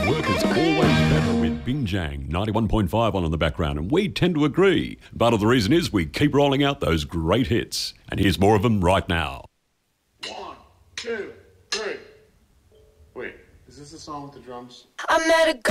work is always better with Bing Jang 91.5 on in the background, and we tend to agree. Part of the reason is we keep rolling out those great hits. And here's more of them right now. 1, 2, 3. Wait, is this the song with the drums? I met a